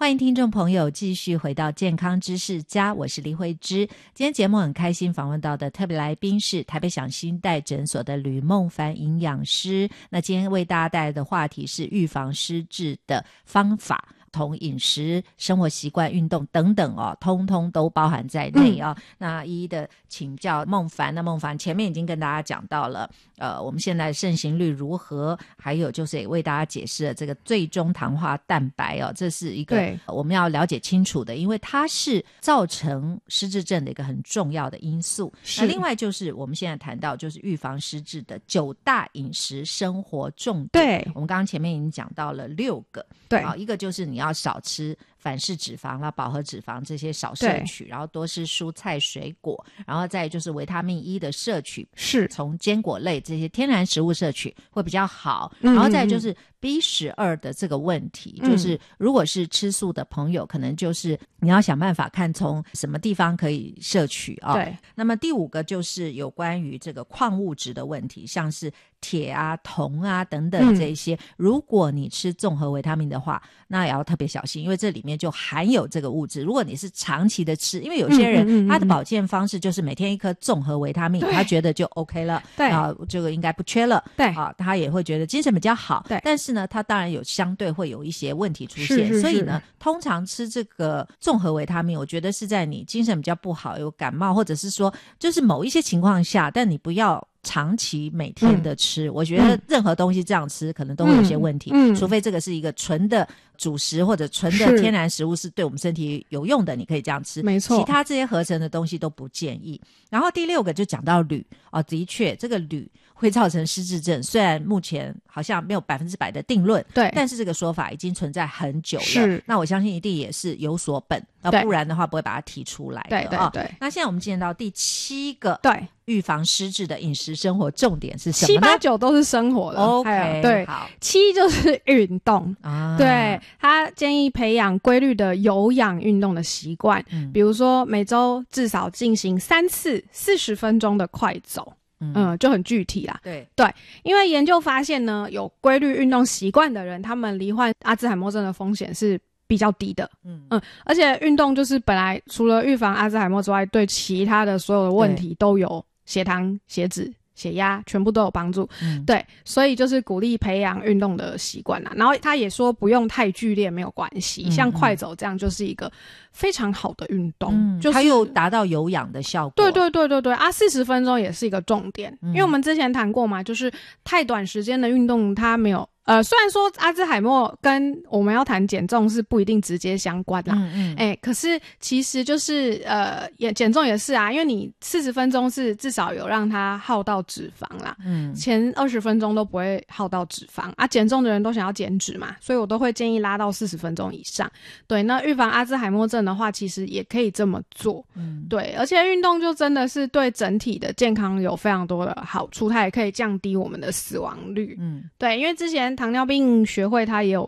欢迎听众朋友继续回到健康知识家，我是李慧芝。今天节目很开心访问到的特别来宾是台北享新代诊所的吕孟凡营养师。那今天为大家带来的话题是预防失智的方法，从饮食、生活习惯、运动等等通通都包含在内那一一的请教孟凡。那孟凡前面已经跟大家讲到了我们现在盛行率如何，还有就是也为大家解释了这个最终糖化蛋白这是一个我们要了解清楚的，因为它是造成失智症的一个很重要的因素。那另外就是我们现在谈到就是预防失智的9大饮食生活重点，对，我们刚刚前面已经讲到了6个，对，一个就是你要少吃反式脂肪啦、饱和脂肪这些少摄取，然后多吃蔬菜水果，然后再就是维他命 E 的摄取，是从坚果类这些天然食物摄取会比较好，然后再就是 B12 的这个问题，就是如果是吃素的朋友，可能就是你要想办法看从什么地方可以摄取对。那么第5个就是有关于这个矿物质的问题，像是铁啊、铜啊等等这些，如果你吃综合维他命的话，那也要特别小心，因为这里面就含有这个物质。如果你是长期的吃，因为有些人他的保健方式就是每天一颗综合维他命，他觉得就 OK 了，对，这个应该不缺了，对，他也会觉得精神比较好，对。但是呢，他当然有相对会有一些问题出现，所以呢，通常吃这个综合维他命，我觉得是在你精神比较不好、有感冒，或者是说就是某一些情况下，但你不要长期每天的吃，我觉得任何东西这样吃可能都会有些问题，除非这个是一个纯的主食或者纯的天然食物是对我们身体有用的，你可以这样吃，没错，其他这些合成的东西都不建议。然后第6个就讲到铝的确这个铝会造成失智症，虽然目前好像没有100%的定论，对，但是这个说法已经存在很久了，那我相信一定也是有所本，不然的话不会把它提出来的，对对对。那现在我们进入到第7个，对，预防失智的饮食生活重点是什么呢？7、8、9都是生活的 OK 对，好，7就是运动对，他建议培养规律的有氧运动的习惯，比如说每周至少进行3次40分钟的快走，就很具体啦。对对，因为研究发现呢，有规律运动习惯的人，他们罹患阿兹海默症的风险是比较低的。而且运动就是本来除了预防阿兹海默之外，对其他的所有的问题都有，血糖、血脂、血压全部都有帮助。对，所以就是鼓励培养运动的习惯啦。然后他也说不用太剧烈没有关系，像快走这样就是一个非常好的运动，就是它又达到有氧的效果。对对对对对40分钟也是一个重点，因为我们之前谈过嘛，就是太短时间的运动它没有虽然说阿兹海默跟我们要谈减重是不一定直接相关啦，可是其实就是减重也是啊，因为你40分钟是至少有让它耗到脂肪啦，前20分钟都不会耗到脂肪啊。减重的人都想要减脂嘛，所以我都会建议拉到40分钟以上。对，那预防阿兹海默症的话，其实也可以这么做。对，而且运动就真的是对整体的健康有非常多的好处，它也可以降低我们的死亡率。对，因为之前糖尿病学会它也有